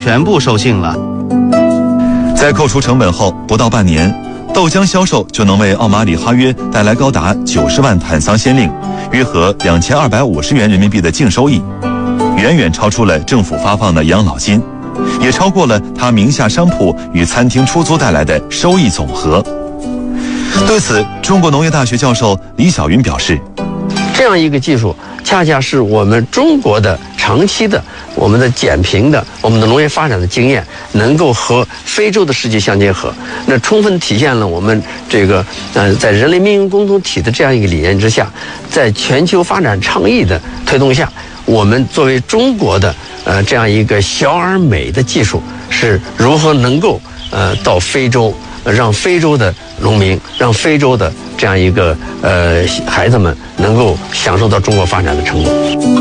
全部售罄了。 在扣除成本后，不到半年，豆浆销售就能为奥马里哈约带来高达90万坦桑先令，约合2250元人民币的净收益，远远超出了政府发放的养老金，也超过了他名下商铺与餐厅出租带来的收益总和。对此，中国农业大学教授李晓云表示， 这样一个技术恰恰是我们中国的长期的我们的减贫的我们的农业发展的经验能够和非洲的世界相结合，那充分体现了我们这个在人类命运共同体的这样一个理念之下，在全球发展倡议的推动下，我们作为中国的这样一个小而美的技术是如何能够到非洲，让非洲的农民，让非洲的这样一个孩子们能够享受到中国发展的成果。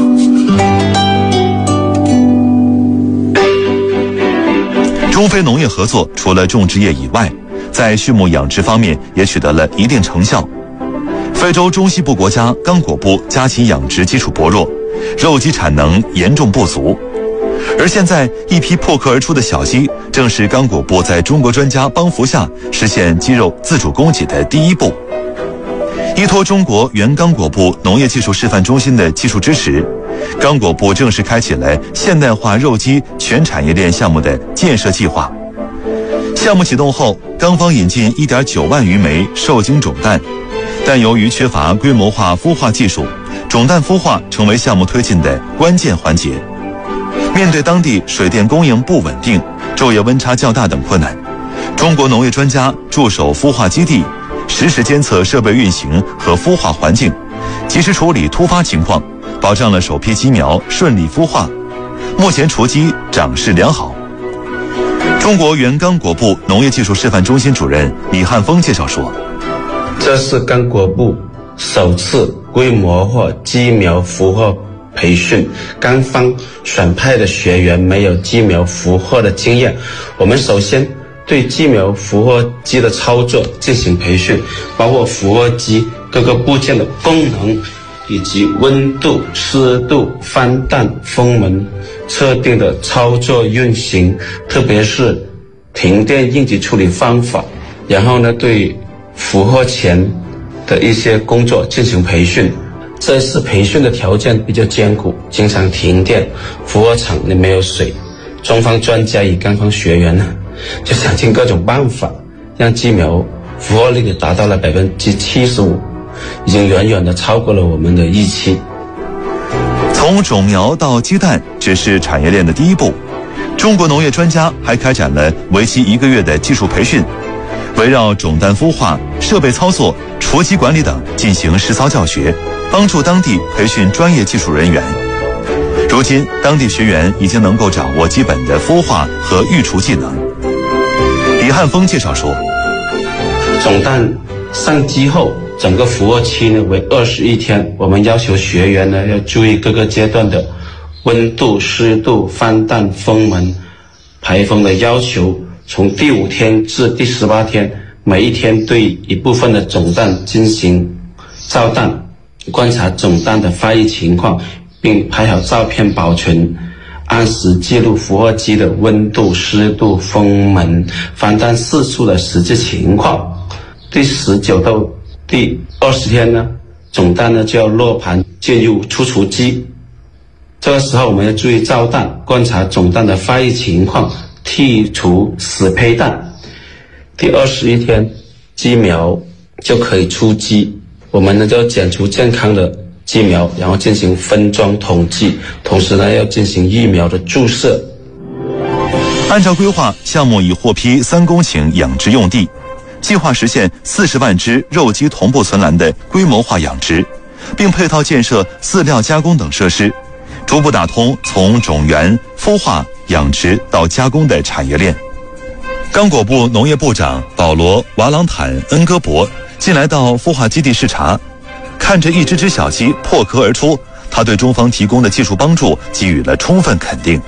中非农业合作除了种植业以外，在畜牧养殖方面也取得了一定成效。非洲中西部国家刚果部家禽养殖基础薄弱，肉鸡产能严重不足。而现在一批破壳而出的小鸡，正是刚果部在中国专家帮扶下实现鸡肉自主供给的第一步。依托中国原刚果部农业技术示范中心的技术支持，刚果部正式开启了现代化肉鸡全产业链项目的建设计划。项目启动后，刚方引进1.9万余枚受精种蛋，但由于缺乏规模化孵化技术，种蛋孵化成为项目推进的关键环节。面对当地水电供应不稳定、昼夜温差较大等困难，中国农业专家驻守孵化基地，实时监测设备运行和孵化环境，及时处理突发情况，保障了首批鸡苗顺利孵化。目前雏鸡长势良好。中国原刚果部农业技术示范中心主任李汉峰介绍说， 这是刚果部首次规模化鸡苗孵化培训，刚方选派的学员没有鸡苗孵化的经验，我们首先对鸡苗孵化机的操作进行培训，包括孵化机各个部件的功能，以及温度、湿度、翻蛋、封门测定的操作运行，特别是停电应急处理方法。然后呢，对孵化前的一些工作进行培训。这次培训的条件比较艰苦，经常停电，孵化场里没有水。中方专家与刚方学员呢，就想尽各种办法，让鸡苗孵化率达到了75%，已经远远的超过了我们的预期。 从种苗到鸡蛋只是产业链的第一步，中国农业专家还开展了为期1个月的技术培训，围绕种蛋孵化、设备操作、雏鸡管理等进行实操教学，帮助当地培训专业技术人员。如今，当地学员已经能够掌握基本的孵化和育雏技能。李汉峰介绍说， 种蛋上鸡后，整个孵化期呢为21天，我们要求学员呢要注意各个阶段的温度、湿度、翻蛋、封门、排风的要求。从第5天至第18天，每一天对一部分的种蛋进行照蛋，观察种蛋的发育情况，并拍好照片保存，按时记录孵化机的温度、湿度、封门、翻蛋次数的实际情况。第19到第20天呢，种蛋呢就要落盘进入出雏机。这个时候我们要注意照蛋，观察种蛋的发育情况，剔除死胚蛋。第21天，鸡苗就可以出鸡，我们呢就要剪除健康的鸡苗，然后进行分装统计，同时呢要进行疫苗的注射。 按照规划，项目已获批3公顷养殖用地，计划实现40万只肉鸡同步存栏的规模化养殖，并配套建设饲料加工等设施，逐步打通从种源、孵化、养殖到加工的产业链。刚果部农业部长保罗·瓦朗坦恩戈伯近来到孵化基地视察，看着一只只小鸡破壳而出，他对中方提供的技术帮助给予了充分肯定。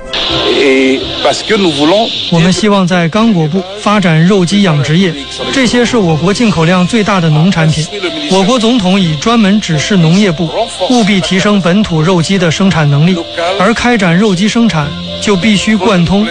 我们希望在刚果部发展肉鸡养殖业，这些是我国进口量最大的农产品。我国总统已专门指示农业部务必提升本土肉鸡的生产能力，而开展肉鸡生产就必须贯通